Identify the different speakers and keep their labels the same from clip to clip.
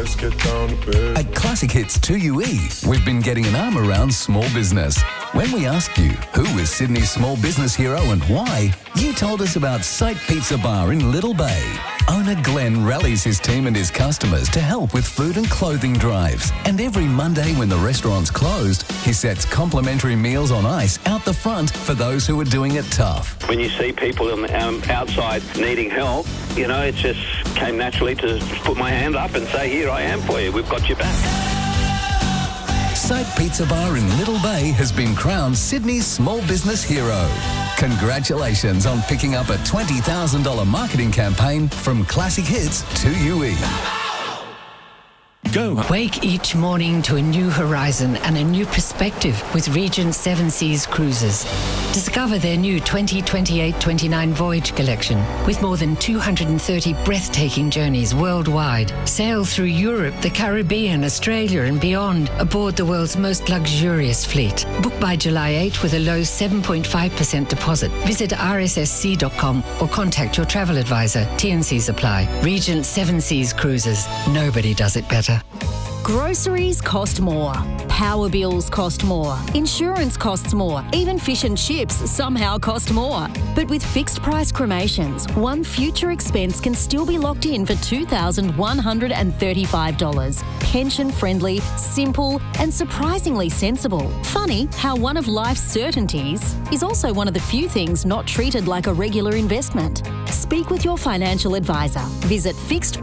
Speaker 1: let's get down to business.
Speaker 2: At Classic Hits 2UE, we've been getting an arm around small business. When we asked you who is Sydney's small business hero and why, you told us about Sight Pizza Bar in Little Bay. Owner Glenn rallies his team and his customers to help with food and clothing drives. And every Monday when the restaurant's closed, he sets complimentary meals on ice out the front for those who are doing it tough.
Speaker 3: When you see people on the outside needing help, you know, it just came naturally to put my hand up and say, here I am for you, we've got your back.
Speaker 2: Sight Pizza Bar in Little Bay has been crowned Sydney's small business hero. Congratulations on picking up a $20,000 marketing campaign from Classic Hits 2UE.
Speaker 4: Go.
Speaker 5: Wake each morning to a new horizon and a new perspective with Regent Seven Seas Cruises. Discover their new 2028-29 voyage collection with more than 230 breathtaking journeys worldwide. Sail through Europe, the Caribbean, Australia and beyond aboard the world's most luxurious fleet. Book by July 8 with a low 7.5% deposit. Visit rssc.com or contact your travel advisor. T&Cs apply. Regent Seven Seas Cruises. Nobody does it better.
Speaker 6: Groceries cost more. Power bills cost more. Insurance costs more. Even fish and chips somehow cost more. But with fixed price cremations, one future expense can still be locked in for $2,135. Pension friendly, simple, and surprisingly sensible. Funny how one of life's certainties is also one of the few things not treated like a regular investment. Speak with your financial advisor. Visit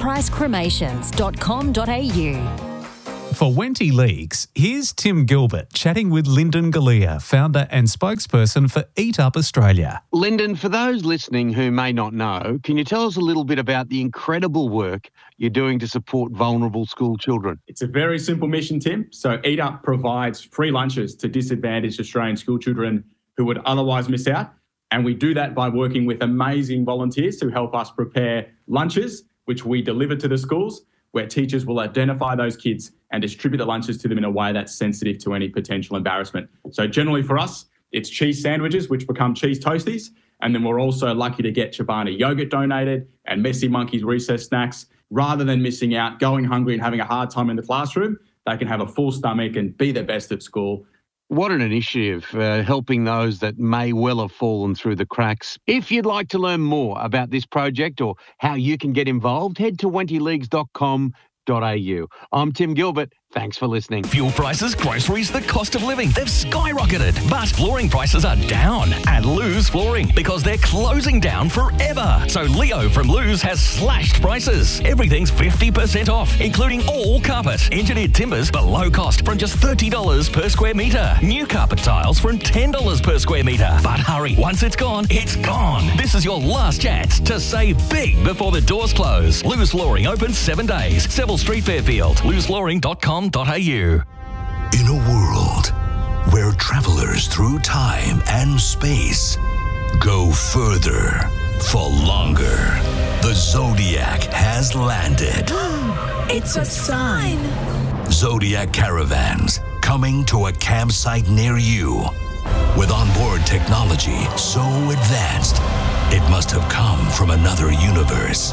Speaker 6: fixedpricecremations.com.au.
Speaker 4: For Wenty Leaks, here's Tim Gilbert chatting with Lyndon Galea, founder and spokesperson for Eat Up Australia.
Speaker 7: Lyndon, for those listening who may not know, can you tell us a little bit about the incredible work you're doing to support vulnerable school children?
Speaker 8: It's a very simple mission, Tim. So Eat Up provides free lunches to disadvantaged Australian school children who would otherwise miss out. And we do that by working with amazing volunteers who help us prepare lunches, which we deliver to the schools, where teachers will identify those kids and distribute the lunches to them in a way that's sensitive to any potential embarrassment. So generally for us, it's cheese sandwiches, which become cheese toasties. And then we're also lucky to get Chobani yogurt donated and Messy Monkeys recess snacks. Rather than missing out, going hungry and having a hard time in the classroom, they can have a full stomach and be their best at school.
Speaker 7: What an initiative, helping those that may well have fallen through the cracks. If you'd like to learn more about this project or how you can get involved, head to wentyleagues.com.au. I'm Tim Gilbert. Thanks for listening.
Speaker 9: Fuel prices, groceries, the cost of living, they've skyrocketed. But flooring prices are down at Lowe's Flooring because they're closing down forever. So Leo from Lowe's has slashed prices. Everything's 50% off, including all carpet. Engineered timbers below cost from just $30 per square metre. New carpet tiles from $10 per square metre. But hurry, once it's gone, it's gone. This is your last chance to save big before the doors close. Lowe's Flooring open 7 days. Seville Street, Fairfield. LewsFlooring.com.au.
Speaker 10: In a world where travelers through time and space go further for longer, the Zodiac has landed.
Speaker 11: It's a sign.
Speaker 10: Zodiac Caravans, coming to a campsite near you. With onboard technology so advanced, it must have come from another universe.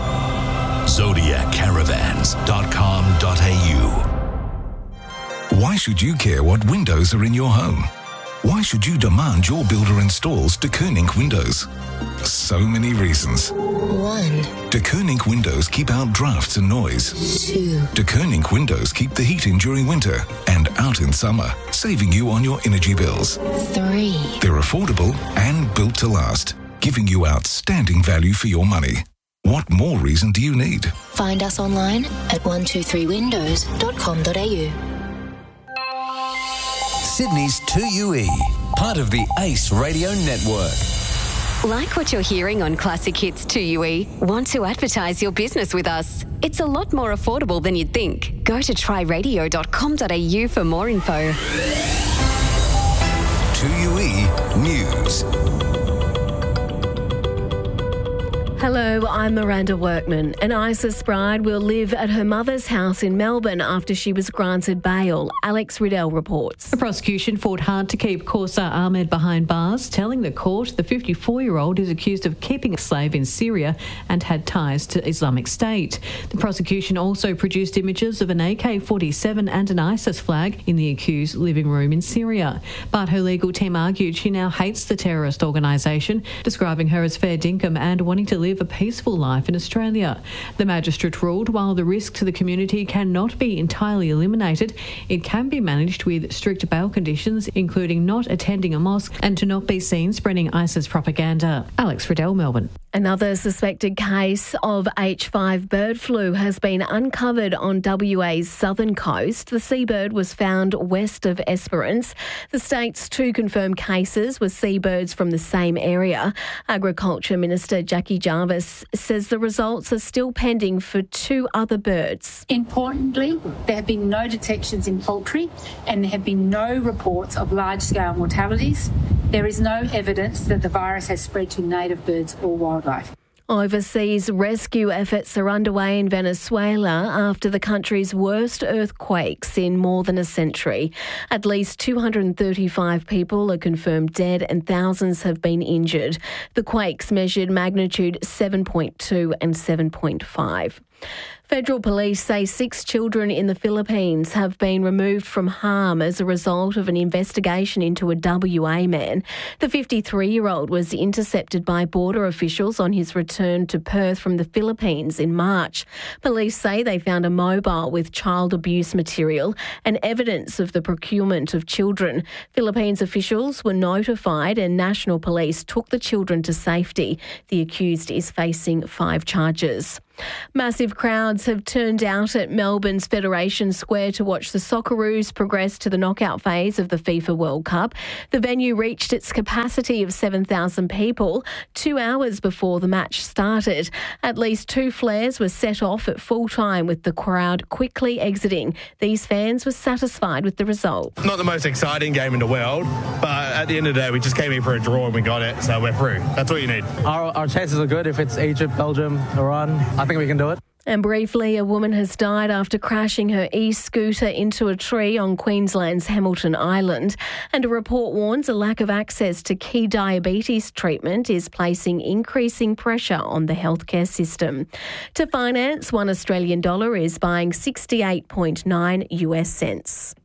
Speaker 10: ZodiacCaravans.com.au.
Speaker 12: Why should you care what windows are in your home? Why should you demand your builder installs De Koning windows? So many reasons.
Speaker 11: 1.
Speaker 12: De Koning windows keep out drafts and noise.
Speaker 11: 2.
Speaker 12: De Koning windows keep the heat in during winter and out in summer, saving you on your energy bills.
Speaker 11: 3.
Speaker 12: They're affordable and built to last, giving you outstanding value for your money. What more reason do you need?
Speaker 11: Find us online at 123windows.com.au.
Speaker 2: Sydney's 2UE, part of the Ace Radio Network.
Speaker 13: Like what you're hearing on Classic Hits 2UE? Want to advertise your business with us? It's a lot more affordable than you'd think. Go to tryradio.com.au for more info.
Speaker 2: 2UE News.
Speaker 1: Hello, I'm Miranda Workman. An ISIS bride will live at her mother's house in Melbourne after she was granted bail. Alex Riddell reports.
Speaker 14: The prosecution fought hard to keep Kausa Ahmed behind bars, telling the court the 54-year-old is accused of keeping a slave in Syria and had ties to Islamic State. The prosecution also produced images of an AK-47 and an ISIS flag in the accused's living room in Syria. But her legal team argued she now hates the terrorist organisation, describing her as fair dinkum and wanting to live a peaceful life in Australia. The magistrate ruled while the risk to the community cannot be entirely eliminated, it can be managed with strict bail conditions, including not attending a mosque and to not be seen spreading ISIS propaganda. Alex Riddell, Melbourne.
Speaker 1: Another suspected case of H5 bird flu has been uncovered on WA's southern coast. The seabird was found west of Esperance. The state's two confirmed cases were seabirds from the same area. Agriculture Minister Jackie Jarvis says the results are still pending for two other birds.
Speaker 15: Importantly, there have been no detections in poultry and there have been no reports of large-scale mortalities. There is no evidence that the virus has spread to native birds or wildlife.
Speaker 1: Overseas rescue efforts are underway in Venezuela after the country's worst earthquakes in more than a century. At least 235 people are confirmed dead and thousands have been injured. The quakes measured magnitude 7.2 and 7.5. Federal police say 6 children in the Philippines have been removed from harm as a result of an investigation into a WA man. The 53-year-old was intercepted by border officials on his return to Perth from the Philippines in March. Police say they found a mobile with child abuse material and evidence of the procurement of children. Philippines officials were notified and National Police took the children to safety. The accused is facing 5 charges. Massive crowds have turned out at Melbourne's Federation Square to watch the Socceroos progress to the knockout phase of the FIFA World Cup. The venue reached its capacity of 7,000 people 2 hours before the match started. At least 2 flares were set off at full time, with the crowd quickly exiting. These fans were satisfied with the result.
Speaker 16: Not the most exciting game in the world, but at the end of the day, we just came here for a draw and we got it, so we're through. That's all you need.
Speaker 17: Our chances are good if it's Egypt, Belgium, Iran. I think we can do it.
Speaker 1: And briefly, a woman has died after crashing her e-scooter into a tree on Queensland's Hamilton Island. And a report warns a lack of access to key diabetes treatment is placing increasing pressure on the healthcare system. To finance, $1 Australian is buying 68.9 US cents.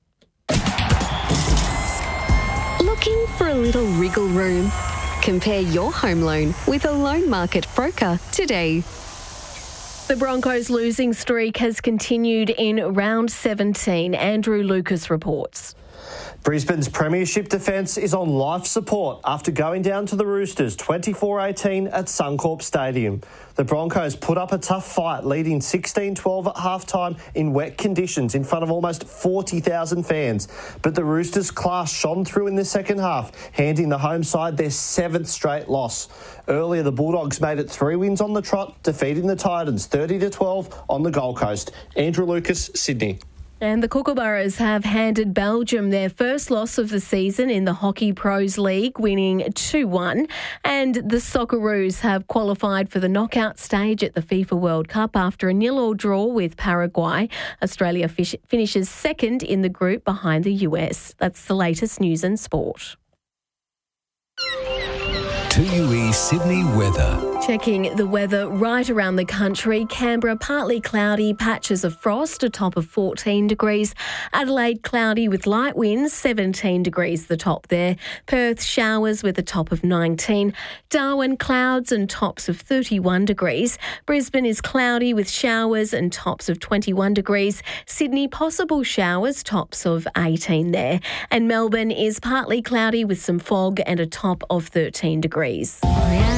Speaker 13: Looking for a little wriggle room? Compare your home loan with a loan market broker today.
Speaker 1: The Broncos' losing streak has continued in round 17. Andrew Lucas reports.
Speaker 18: Brisbane's premiership defence is on life support after going down to the Roosters 24-18 at Suncorp Stadium. The Broncos put up a tough fight, leading 16-12 at halftime in wet conditions in front of almost 40,000 fans. But the Roosters' class shone through in the second half, handing the home side their 7th straight loss. Earlier, the Bulldogs made it 3 wins on the trot, defeating the Titans 30-12 on the Gold Coast. Andrew Lucas, Sydney.
Speaker 1: And the Kookaburras have handed Belgium their first loss of the season in the Hockey Pros League, winning 2-1. And the Socceroos have qualified for the knockout stage at the FIFA World Cup after a 0-0 draw with Paraguay. Australia finishes second in the group behind the US. That's the latest news and sport.
Speaker 2: 2UE Sydney weather.
Speaker 1: Checking the weather right around the country. Canberra, partly cloudy, patches of frost, a top of 14 degrees. Adelaide, cloudy with light winds, 17 degrees the top there. Perth, showers with a top of 19. Darwin, clouds and tops of 31 degrees. Brisbane is cloudy with showers and tops of 21 degrees. Sydney, possible showers, tops of 18 there. And Melbourne is partly cloudy with some fog and a top of 13 degrees.